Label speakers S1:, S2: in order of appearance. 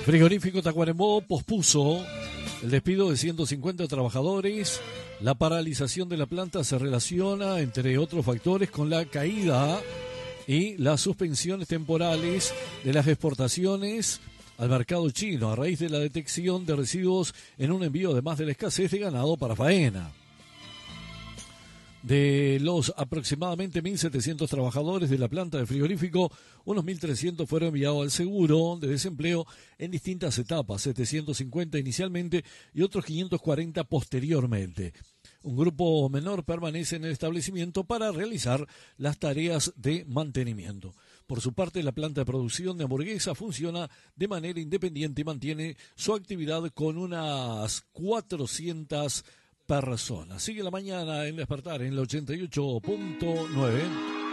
S1: Frigorífico Tacuarembó pospuso el despido de 150 trabajadores. La paralización de la planta se relaciona, entre otros factores, con la caída y las suspensiones temporales de las exportaciones al mercado chino a raíz de la detección de residuos en un envío, además de la escasez de ganado para faena. De los aproximadamente 1.700 trabajadores de la planta de frigorífico, unos 1.300 fueron enviados al seguro de desempleo en distintas etapas, 750 inicialmente y otros 540 posteriormente. Un grupo menor permanece en el establecimiento para realizar las tareas de mantenimiento. Por su parte, la planta de producción de hamburguesa funciona de manera independiente y mantiene su actividad con unas 400 personas. Sigue la mañana en Despertar en el 88.9.